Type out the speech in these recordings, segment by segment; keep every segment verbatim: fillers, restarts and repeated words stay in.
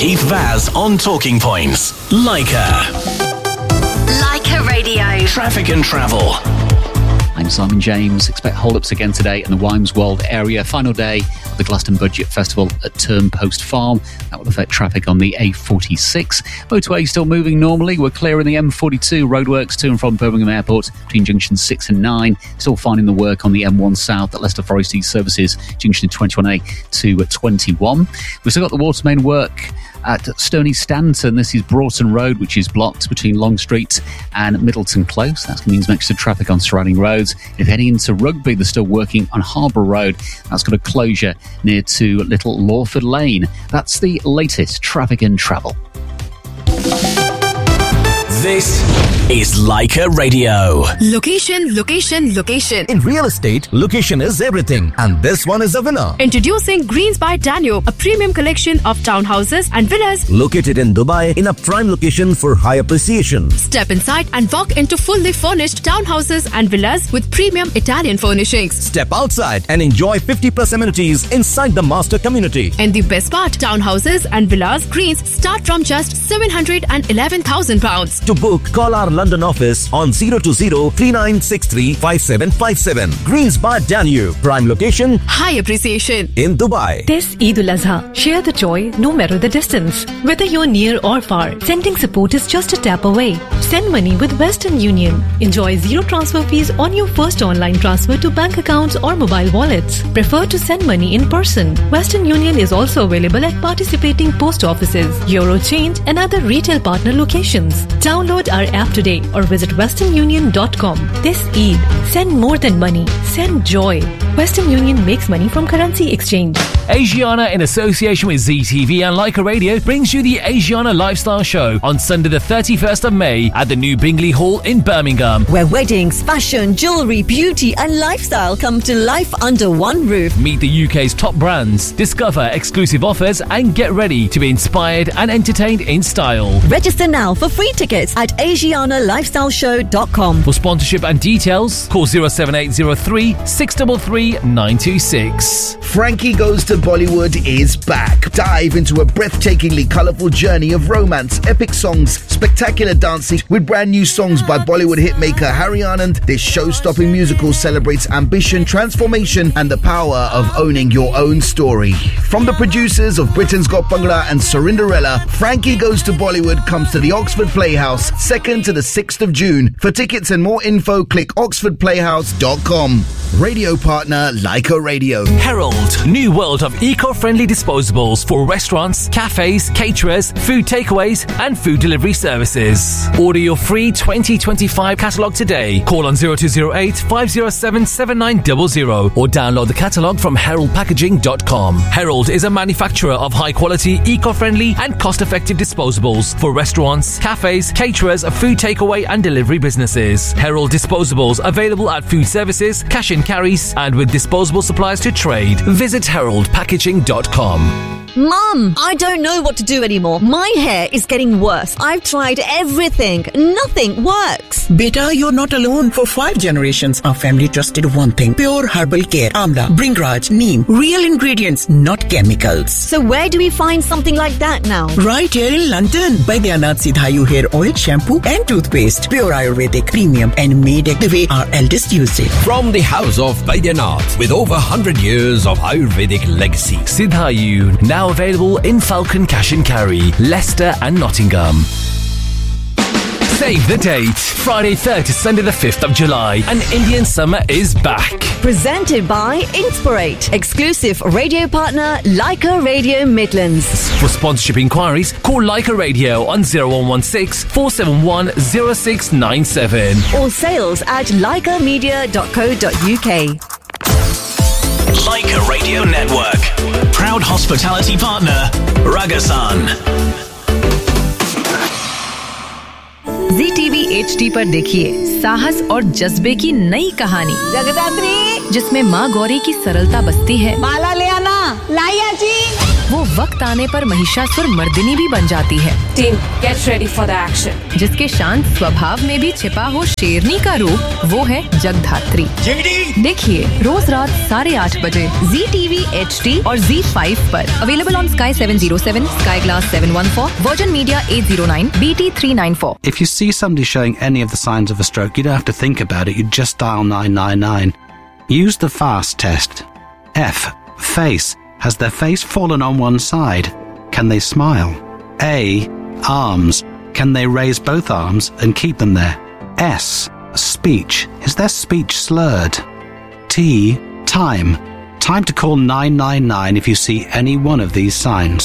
Keith Vaz on Talking Points. Leica. Leica Radio. Traffic and travel. I'm Simon James. Expect hold-ups again today in the Wymeswold area. Final day of the Glaston Budget Festival at Turnpost Farm. That will affect traffic on the A forty-six. Motorway still moving normally. We're clear in the M forty-two roadworks to and from Birmingham Airport between junctions six and nine. Still finding the work on the M one South at Leicester Forest East Services, junction twenty-one A to twenty-one. We've still got the water main work at Stony Stanton. This is Broughton Road, which is blocked between Long Street and Middleton Close. That means extra traffic on surrounding roads. If heading into Rugby, they're still working on Harbour Road. That's got a closure near to Little Lawford Lane. That's the latest traffic and travel. This is Leica Radio. Location, location, location. In real estate, location is everything. And this one is a winner. Introducing Greens by Danube, a premium collection of townhouses and villas. Located in Dubai, in a prime location for high appreciation. Step inside and walk into fully furnished townhouses and villas with premium Italian furnishings. Step outside and enjoy fifty plus amenities inside the master community. And the best part, townhouses and villas, Greens start from just seven hundred eleven thousand pounds. To book, call our London office on zero two zero, three nine six three, five seven five seven. Greens by Danube. Prime location. High appreciation. In Dubai. This Eid al-Azha, share the joy no matter the distance. Whether you're near or far, sending support is just a tap away. Send money with Western Union. Enjoy zero transfer fees on your first online transfer to bank accounts or mobile wallets. Prefer to send money in person. Western Union is also available at participating post offices, Eurochange and other retail partner locations. Download our app today or visit western union dot com. This Eid, send more than money. Send joy. Western Union makes money from currency exchange. Asiana, in association with Z T V and Leica Radio, brings you the Asiana Lifestyle Show on Sunday the thirty-first of May at the new Bingley Hall in Birmingham. Where weddings, fashion, jewellery, beauty and lifestyle come to life under one roof. Meet the U K's top brands, discover exclusive offers and get ready to be inspired and entertained in style. Register now for free tickets at asiana lifestyle show dot com. For sponsorship and details, call zero seven eight zero three, six three three, nine two six. Frankie Goes to Bollywood is back. Dive into a breathtakingly colourful journey of romance, epic songs, spectacular dancing with brand new songs by Bollywood hitmaker Harry Anand. This show-stopping musical celebrates ambition, transformation and the power of owning your own story. From the producers of Britain's Got Bhangra and Cinderella, Frankie Goes to Bollywood comes to the Oxford Playhouse second to the sixth of June. For tickets and more info, click oxford playhouse dot com. Radio partner Leica Radio. Herald, new world of eco-friendly disposables for restaurants, cafes, caterers, food takeaways and food delivery services. Order your free twenty twenty-five catalogue today. Call on zero two zero eight, five zero seven, seven nine zero zero or download the catalogue from herald packaging dot com. Herald is a manufacturer of high-quality, eco-friendly and cost-effective disposables for restaurants, cafes, caterers, food takeaway and delivery businesses. Herald disposables available at food services, cash and carries and with disposable supplies to trade. Visit herald packaging dot com. Mum, I don't know what to do anymore. My hair is getting worse. I've tried everything. Nothing works. Beta, you're not alone. For five generations, our family trusted one thing. Pure herbal care. Amla, Bringraj, Neem. Real ingredients, not chemicals. So where do we find something like that now? Right here in London. Baidyanath Sidhayu hair oil, shampoo and toothpaste. Pure Ayurvedic, premium and made the way our eldest used it. From the house of Baidyanath, with over one hundred years of Ayurvedic legacy. Sidhayu, now available in Falcon Cash and Carry, Leicester and Nottingham. Save the date. Friday third to Sunday the fifth of July. An Indian summer is back. Presented by Inspirate. Exclusive radio partner Leica Radio Midlands. For sponsorship inquiries, call Leica Radio on zero one one six, four seven one, zero six nine seven. Or sales at leica media dot co dot uk. Leica Radio Network. Proud hospitality partner, Ragasan. Ji TV H D पर देखिए साहस और जज्बे की नई कहानी जगदात्री, जिसमें माँ गौरी की सरलता बसती है। माला ले आना, लाइया जी। वो वक्त आने पर महिषासुर मर्दिनी भी बन जाती है। Team, get ready for the action. जिसके शांत स्वभाव में भी छिपा हो शेरनी का रूप, वो है जगधात्री। देखिए रोज रात साढ़े आठ बजे जी टीवी एच डी और जी फाइव पर। Available on Sky seven oh seven, Sky Glass seven one four, Virgin Media eight oh nine, B T three nine four. If you see somebody showing any of the signs of a stroke, you don't have to think about it. You just dial nine nine nine. Use the FAST test. F. Face. Has their face fallen on one side? Can they smile? A. Arms. Can they raise both arms and keep them there? S. Speech. Is their speech slurred? T. Time. Time to call nine nine nine if you see any one of these signs.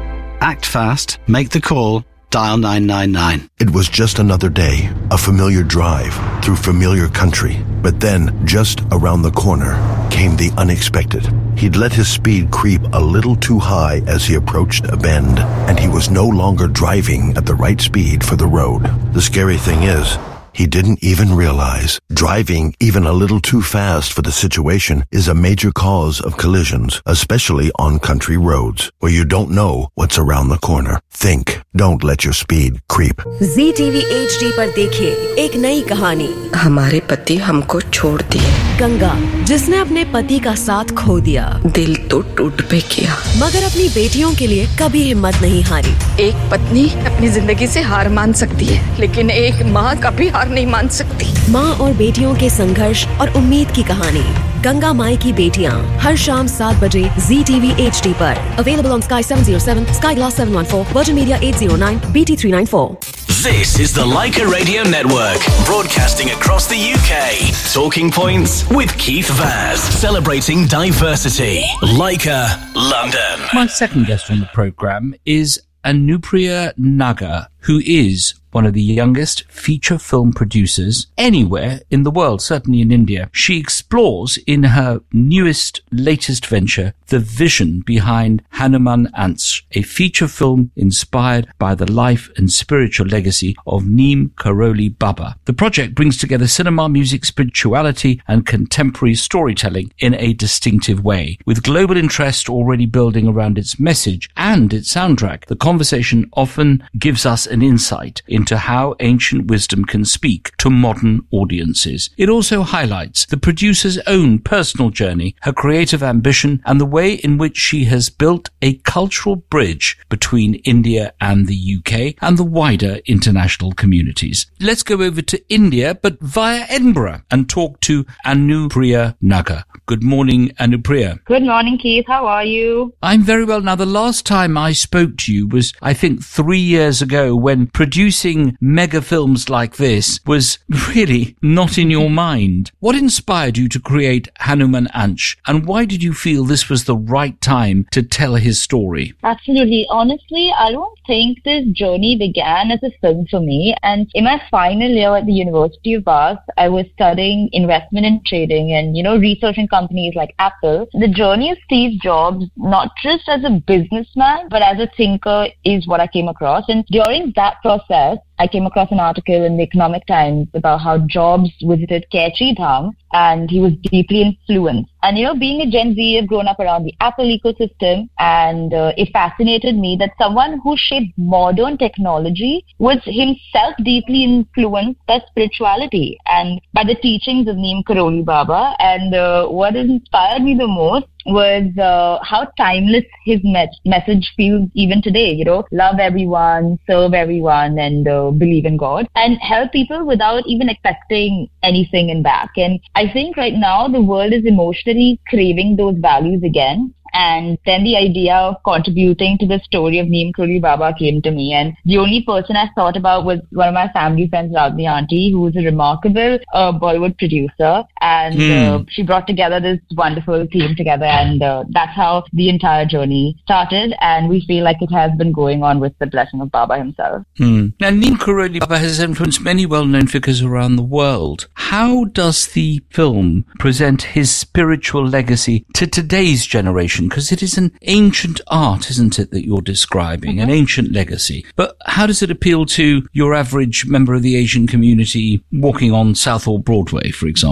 Act fast, make the call, dial nine nine nine. It was just another day, a familiar drive through familiar country. But then, just around the corner, came the unexpected. He'd let his speed creep a little too high as he approached a bend, and he was no longer driving at the right speed for the road. The scary thing is, he didn't even realize driving even a little too fast for the situation is a major cause of collisions, especially on country roads where you don't know what's around the corner. Think, don't let your speed creep. Ji TV H D पर देखिए एक नई कहानी। हमारे पति हमको छोड़ दिए। गंगा, जिसने अपने पति का साथ खो दिया। दिल तो टूट पे किया, मगर अपनी बेटियों के लिए कभी हिम्मत नहीं हारी। एक पत्नी अपनी जिंदगी से हार मान सकती है, लेकिन एक माँ कभी हार नहीं मान सकती। माँ और बेटियों के संघर्ष और उम्मीद की कहानी गंगा माई की बेटियाँ, हर शाम सात बजे जी टीवी एच डी पर। Available on Sky seven oh seven, Sky Glass seven one four, Virgin Media eight oh nine, B T three nine four. This is the Leica Radio Network, broadcasting across the U K. Talking Points with Keith Vaz, celebrating diversity. Leica, London. My second guest on the programme is Anupriya Nagar, who is one of the youngest feature film producers anywhere in the world, certainly in India. She explores in her newest, latest venture the vision behind Hanuman Ants, a feature film inspired by the life and spiritual legacy of Neem Karoli Baba. The project brings together cinema, music, spirituality and contemporary storytelling in a distinctive way. With global interest already building around its message and its soundtrack, the conversation often gives us an insight into how ancient wisdom can speak to modern audiences. It also highlights the producer's own personal journey, her creative ambition, and the way in which she has built a cultural bridge between India and the U K and the wider international communities. Let's go over to India, but via Edinburgh, and talk to Anupriya Nagar. Good morning, Anupriya. Good morning, Keith. How are you? I'm very well. Now, the last time I spoke to you was, I think, three years ago, when producing mega films like this was really not in your mind. What inspired you to create Hanuman Ansh, and why did you feel this was the right time to tell his story? Absolutely. Honestly, I don't think this journey began as a film for me. And in my final year at the University of Bath, I was studying investment and trading and, you know, researching companies like Apple. The journey of Steve Jobs, not just as a businessman, but as a thinker, is what I came across. And during that process, I came across an article in the Economic Times about how Jobs visited Kaichi Dham and he was deeply influenced. And, you know, being a Gen Z, I've grown up around the Apple ecosystem, and uh, it fascinated me that someone who shaped modern technology was himself deeply influenced by spirituality and by the teachings of Neem Karoli Baba. And uh, what inspired me the most was uh, how timeless his me- message feels even today. You know, love everyone, serve everyone, and uh, believe in God, and help people without even expecting anything in back. And I think right now the world is emotionally craving those values again. And then the idea of contributing to the story of Neem Karoli Baba came to me. And the only person I thought about was one of my family friends, Ragini Auntie, who is a remarkable uh, Bollywood producer. And mm. uh, she brought together this wonderful team together. And uh, that's how the entire journey started. And we feel like it has been going on with the blessing of Baba himself. Mm. Now, Neem Karoli Baba has influenced many well-known figures around the world. How does the film present his spiritual legacy to today's generation? Because it is an ancient art, isn't it, that you're describing, an ancient legacy. But how does it appeal to your average member of the Asian community walking on Southall Broadway, for example?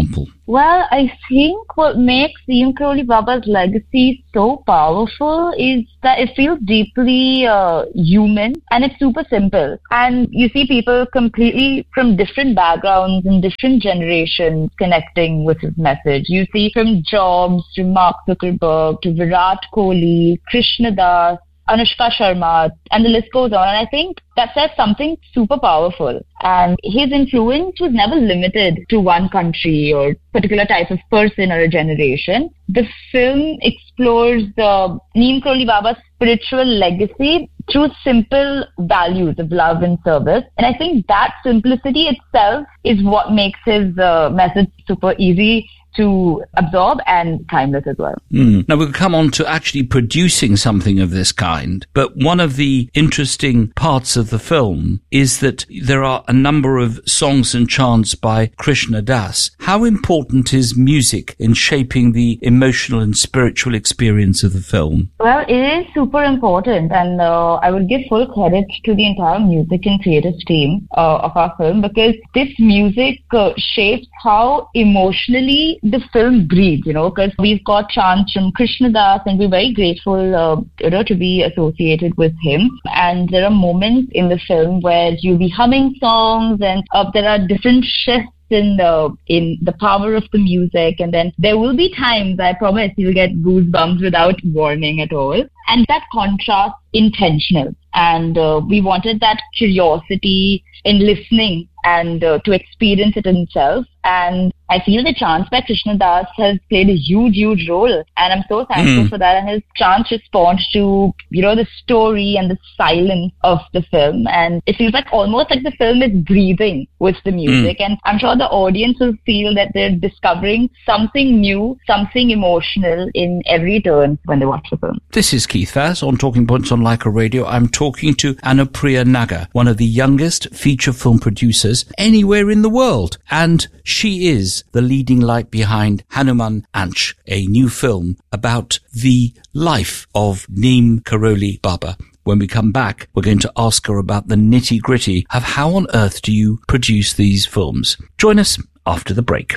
Well, I think what makes Neem Karoli Baba's legacy so powerful is that it feels deeply uh, human and it's super simple. And you see people completely from different backgrounds and different generations connecting with his message. You see from Jobs to Mark Zuckerberg to Virat Kohli, Krishna Das, Anushka Sharma, and the list goes on. And I think that says something super powerful. And his influence was never limited to one country or particular type of person or a generation. The film explores the Neem Karoli Baba's spiritual legacy through simple values of love and service. And I think that simplicity itself is what makes his uh, message super easy to absorb and timeless as well. Mm. Now we'll come on to actually producing something of this kind, but one of the interesting parts of the film is that there are a number of songs and chants by Krishna Das. How important is music in shaping the emotional and spiritual experience of the film? Well, it is super important, and uh, I would give full credit to the entire music and creative team uh, of our film, because this music uh, shapes how emotionally the film breathes, you know, because we've got chants from Krishna Das and we're very grateful uh, you know, to be associated with him. And there are moments in the film where you'll be humming songs and uh, there are different shifts in the, in the power of the music. And then there will be times, I promise, you'll get goosebumps without warning at all. And that contrast intentional. And uh, we wanted that curiosity in listening and uh, to experience it in itself. And I feel the chants by Krishna Das has played a huge, huge role. And I'm so thankful mm. for that. And his chants respond to, you know, the story and the silence of the film. And it feels like almost like the film is breathing with the music. Mm. And I'm sure the audience will feel that they're discovering something new, something emotional in every turn when they watch the film. This is Keith Vaz on Talking Points on Leica Radio. I'm talking to Anupriya Nagar, one of the youngest feature film producers anywhere in the world. And she is the leading light behind Hanuman Anch, a new film about the life of Neem Karoli Baba. When we come back, we're going to ask her about the nitty-gritty of how on earth do you produce these films. Join us after the break.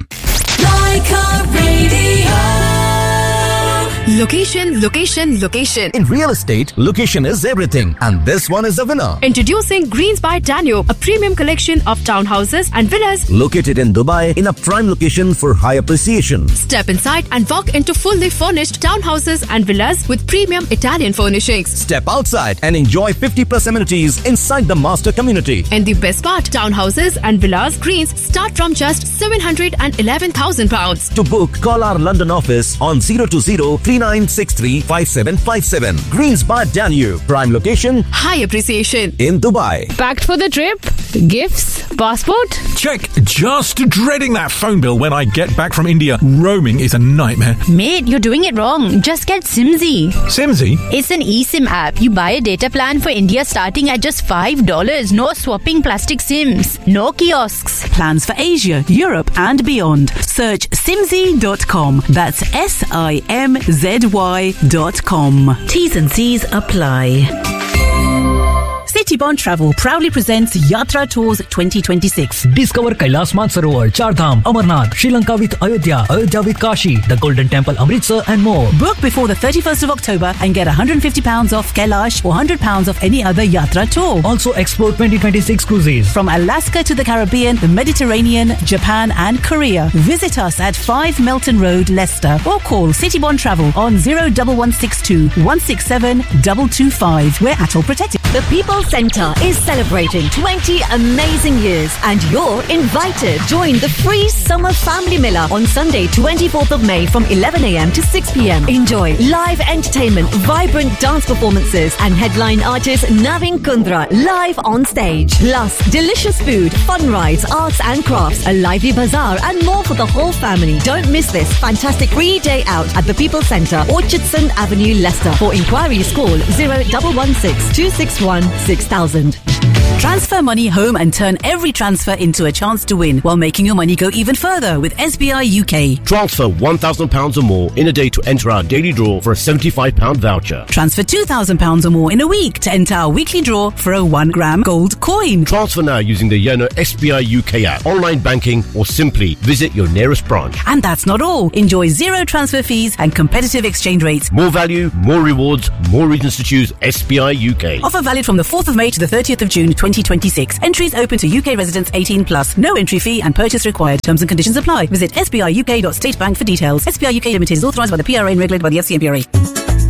Leica Radio. Location, location, location. In real estate, location is everything. And this one is the winner. Introducing Greens by Danube, a premium collection of townhouses and villas located in Dubai in a prime location for high appreciation. Step inside and walk into fully furnished townhouses and villas with premium Italian furnishings. Step outside and enjoy fifty plus amenities inside the master community. And the best part, townhouses and villas Greens start from just seven hundred eleven thousand pounds. To book, call our London office on zero two zero, three nine six three, five seven five seven. Greens by Danube. Prime location. High appreciation. In Dubai. Packed for the trip? Gifts? Passport? Check. Just dreading that phone bill when I get back from India. Roaming is a nightmare. Mate, you're doing it wrong. Just get Simzy. Simzy? It's an eSIM app. You buy a data plan for India starting at just five dollars. No swapping plastic SIMs. No kiosks. Plans for Asia, Europe and beyond. Search simzy dot com. That's S I M Z Y dot com. T's and C's apply. Citybond Travel proudly presents Yatra Tours twenty twenty-six. Discover Kailash Mansarovar, Chardham, Amarnath, Sri Lanka with Ayodhya, Ayodhya with Kashi, the Golden Temple Amritsar and more. Book before the thirty-first of October and get one hundred fifty pounds off Kailash or one hundred pounds off any other Yatra tour. Also explore twenty twenty-six cruises. From Alaska to the Caribbean, the Mediterranean, Japan and Korea. Visit us at five Melton Road, Leicester or call Citybond Travel on zero one one six two, one six seven two two five. We're A T O L protected. The People's Centre is celebrating twenty amazing years and you're invited. Join the free Summer Family Miller on Sunday twenty-fourth of May from eleven a.m. to six p.m. Enjoy live entertainment, vibrant dance performances and headline artist Navin Kundra live on stage. Plus delicious food, fun rides, arts and crafts, a lively bazaar and more for the whole family. Don't miss this fantastic free day out at the People's Centre, Orchardson Avenue, Leicester. For inquiries call zero one one six, two six one, six thousand. Transfer money home and turn every transfer into a chance to win while making your money go even further with S B I U K. Transfer one thousand pounds or more in a day to enter our daily draw for a seventy-five pounds voucher. Transfer two thousand pounds or more in a week to enter our weekly draw for a one gram gold coin. Transfer now using the Yono S B I U K app, online banking, or simply visit your nearest branch. And that's not all. Enjoy zero transfer fees and competitive exchange rates. More value, more rewards, more reasons to choose S B I U K. Offer valid from the fourth of May to the thirtieth of June twenty twenty-six. Entries open to U K residents eighteen plus. No entry fee and purchase required. Terms and conditions apply. Visit s b i u k dot state bank for details. S B I U K Limited is authorised by the P R A and regulated by the F C M P R A.